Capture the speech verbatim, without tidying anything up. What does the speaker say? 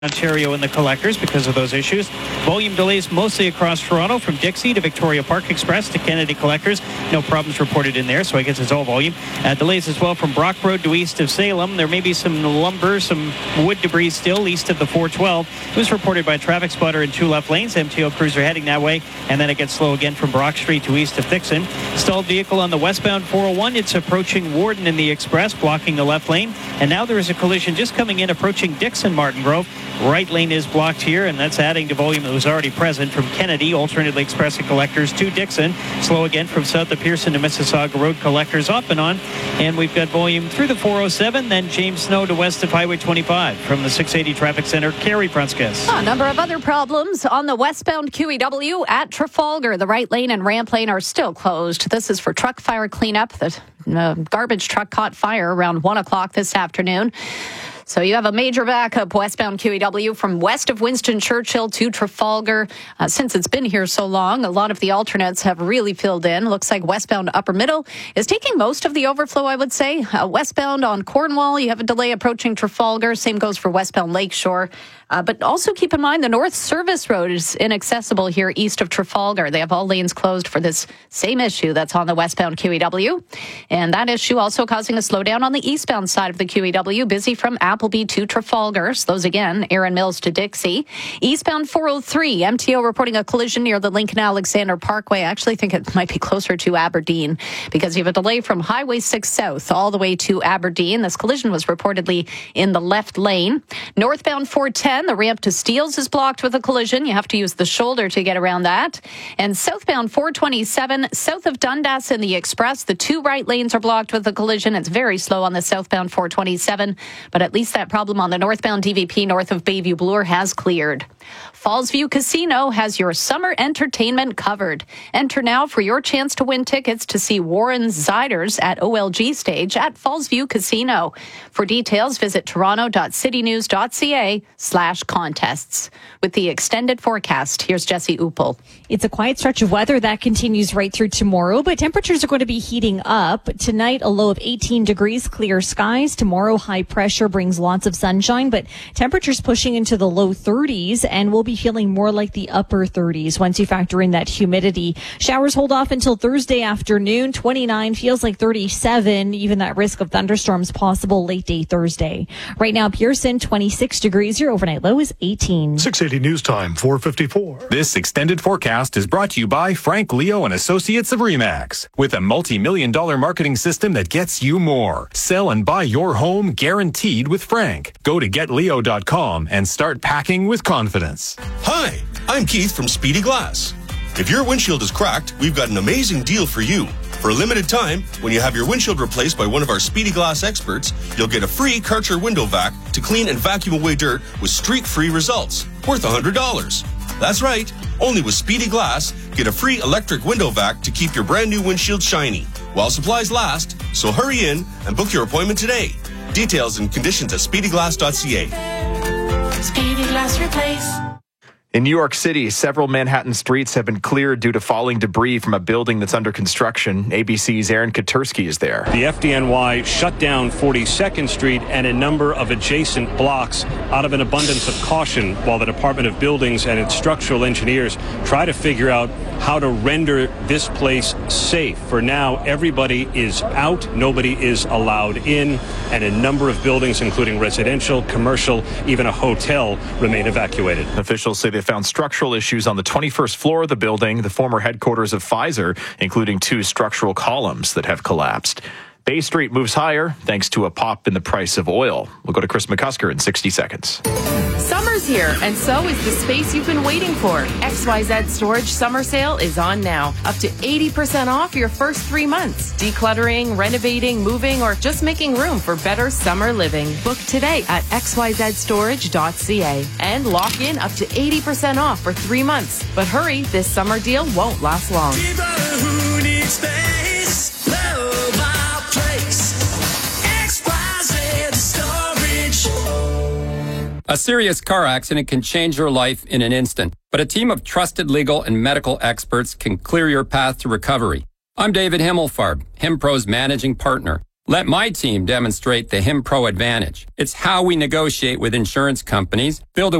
Ontario and the collectors because of those issues. Volume delays mostly across Toronto from Dixie to Victoria Park Express to Kennedy collectors. No problems reported in there, so I guess it's all volume. Uh, delays as well from Brock Road to east of Salem. There may be some lumber, some wood debris still east of the four twelve. It was reported by a traffic spotter in two left lanes. M T O crews are heading that way, and then it gets slow again from Brock Street to east of Dixon. Stalled vehicle on the westbound four oh one. It's approaching Warden in the express, blocking the left lane. And now there is a collision just coming in approaching Dixon Martin Grove. Right lane is blocked here, and that's adding to volume that was already present from Kennedy, alternately expressing collectors to Dixon. Slow again from south of Pearson to Mississauga Road, collectors off and on. And we've got volume through the four oh seven, then James Snow to west of Highway twenty-five. From the six eighty Traffic Center, Carrie Prunskis. A number of other problems on the westbound Q E W at Trafalgar. The right lane and ramp lane are still closed. This is for truck fire cleanup. The uh, garbage truck caught fire around one o'clock this afternoon. So you have a major backup westbound Q E W from west of Winston Churchill to Trafalgar. Uh, since it's been here so long, a lot of the alternates have really filled in. Looks like westbound Upper Middle is taking most of the overflow, I would say. Uh, westbound on Cornwall, you have a delay approaching Trafalgar. Same goes for westbound Lakeshore. Uh, but also keep in mind the North Service Road is inaccessible here east of Trafalgar. They have all lanes closed for this same issue that's on the westbound Q E W. And that issue also causing a slowdown on the eastbound side of the Q E W. Busy from Appleby to Trafalgar. Slows again, Erin Mills to Dixie. Eastbound four oh three, M T O reporting a collision near the Lincoln Alexander Parkway. I actually think it might be closer to Aberdeen because you have a delay from Highway six South all the way to Aberdeen. This collision was reportedly in the left lane. Northbound four ten, the ramp to Steeles is blocked with a collision. You have to use the shoulder to get around that. And southbound four twenty-seven, south of Dundas in the Express, the two right lanes are blocked with a collision. It's very slow on the southbound four twenty-seven, but at least that problem on the northbound D V P north of Bayview Bloor has cleared. Fallsview Casino has your summer entertainment covered. Enter now for your chance to win tickets to see Warren Ziders at O L G stage at Fallsview Casino. For details, visit toronto.citynews.ca slash contests. With the extended forecast, here's Jesse Uppel. It's a quiet stretch of weather that continues right through tomorrow, but temperatures are going to be heating up. Tonight, a low of eighteen degrees, clear skies. Tomorrow, high pressure brings lots of sunshine, but temperatures pushing into the low thirties, and we'll be feeling more like the upper thirties once you factor in that humidity. Showers hold off until Thursday afternoon. twenty-nine feels like thirty-seven, even that risk of thunderstorms possible late day Thursday. Right now, Pearson, twenty-six degrees. Your overnight low is eighteen. six eighty News Time, four fifty-four. This extended forecast is brought to you by Frank Leo and Associates of Remax. With a multi-million dollar marketing system that gets you more. Sell and buy your home guaranteed with Frank. Go to get leo dot com and start packing with confidence. Hi, I'm Keith from Speedy Glass. If your windshield is cracked, we've got an amazing deal for you. For a limited time, when you have your windshield replaced by one of our Speedy Glass experts, you'll get a free Karcher window vac to clean and vacuum away dirt with streak-free results, worth one hundred dollars. That's right, only with Speedy Glass, get a free electric window vac to keep your brand new windshield shiny, while supplies last, so hurry in and book your appointment today. Details and conditions at speedy glass dot c a. Speedy Glass Replace. In New York City, several Manhattan streets have been cleared due to falling debris from a building that's under construction. A B C's Aaron Katursky is there. The F D N Y shut down forty-second Street and a number of adjacent blocks out of an abundance of caution while the Department of Buildings and its structural engineers try to figure out how to render this place safe. For now, everybody is out. Nobody is allowed in. And a number of buildings, including residential, commercial, even a hotel, remain evacuated. Officials say they found structural issues on the twenty-first floor of the building, the former headquarters of Pfizer, including two structural columns that have collapsed. Bay Street moves higher thanks to a pop in the price of oil. We'll go to Chris McCusker in sixty seconds. Summer's here, and so is the space you've been waiting for. X Y Z Storage Summer Sale is on now. Up to eighty percent off your first three months. Decluttering, renovating, moving, or just making room for better summer living. Book today at x y z storage dot c a and lock in up to eighty percent off for three months. But hurry, this summer deal won't last long. People who need space, love our place. X Y Z Storage. A serious car accident can change your life in an instant, but a team of trusted legal and medical experts can clear your path to recovery. I'm David Himmelfarb, HimPro's managing partner. Let my team demonstrate the HIM Pro Advantage. It's how we negotiate with insurance companies, build a